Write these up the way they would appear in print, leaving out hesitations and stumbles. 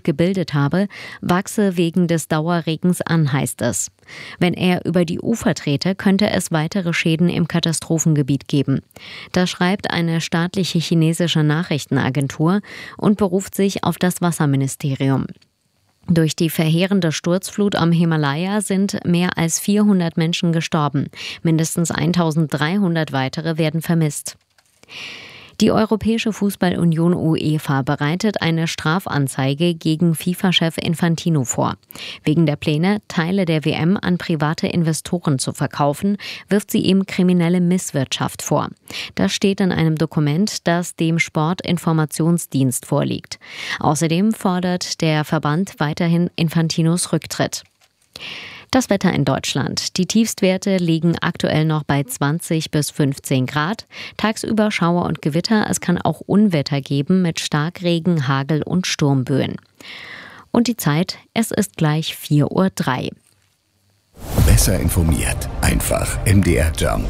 Sturzflut gebildet habe, wachse wegen des Dauerregens an, heißt es. Wenn er über die Ufer trete, könnte es weitere Schäden im Katastrophengebiet geben. Das schreibt eine staatliche chinesische Nachrichtenagentur und beruft sich auf das Wasserministerium. Durch die verheerende Sturzflut am Himalaya sind mehr als 400 Menschen gestorben. Mindestens 1300 weitere werden vermisst. Die Europäische Fußballunion UEFA bereitet eine Strafanzeige gegen FIFA-Chef Infantino vor. Wegen der Pläne, Teile der WM an private Investoren zu verkaufen, wirft sie ihm kriminelle Misswirtschaft vor. Das steht in einem Dokument, das dem Sportinformationsdienst vorliegt. Außerdem fordert der Verband weiterhin Infantinos Rücktritt. Das Wetter in Deutschland. Die Tiefstwerte liegen aktuell noch bei 20 bis 15 Grad. Tagsüber Schauer und Gewitter. Es kann auch Unwetter geben mit Starkregen, Hagel und Sturmböen. Und die Zeit, es ist gleich 4:03 Uhr. Besser informiert. Einfach MDR Jump.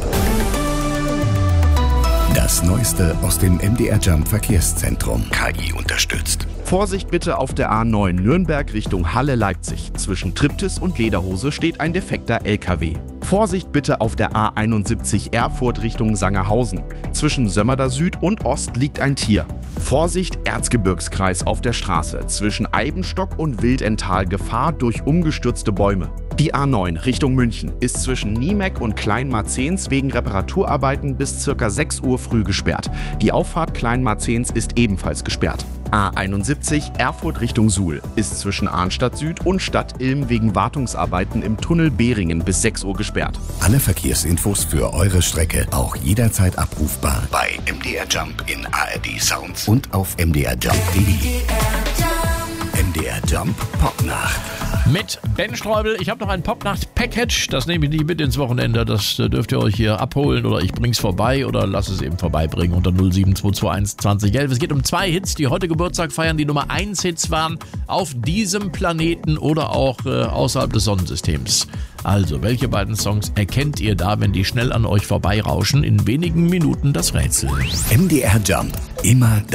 Das Neueste aus dem MDR Jump Verkehrszentrum. KI unterstützt. Vorsicht bitte auf der A9 Nürnberg Richtung Halle-Leipzig. Zwischen Triptis und Lederhose steht ein defekter LKW. Vorsicht bitte auf der A71 Erfurt Richtung Sangerhausen. Zwischen Sömmerda Süd und Ost liegt ein Tier. Vorsicht Erzgebirgskreis auf der Straße. Zwischen Eibenstock und Wildental Gefahr durch umgestürzte Bäume. Die A9 Richtung München ist zwischen Niemeck und Kleinmarzens wegen Reparaturarbeiten bis ca. 6 Uhr früh gesperrt. Die Auffahrt Kleinmarzens ist ebenfalls gesperrt. A71 Erfurt Richtung Suhl ist zwischen Arnstadt Süd und Stadt Ilm wegen Wartungsarbeiten im Tunnel Behringen bis 6 Uhr gesperrt. Alle Verkehrsinfos für eure Strecke auch jederzeit abrufbar bei MDR Jump in ARD Sounds und auf mdrjump.de. MDR Jump Popnacht. Mit Ben Streubel. Ich habe noch ein Popnacht-Package. Das nehme ich nicht mit ins Wochenende. Das dürft ihr euch hier abholen oder ich bring's vorbei oder lass es eben vorbeibringen unter 07221 2011. Es geht um 2 Hits, die heute Geburtstag feiern, die Nummer 1 Hits waren auf diesem Planeten oder auch außerhalb des Sonnensystems. Also, welche beiden Songs erkennt ihr da, wenn die schnell an euch vorbeirauschen? In wenigen Minuten das Rätsel. MDR Jump. Immer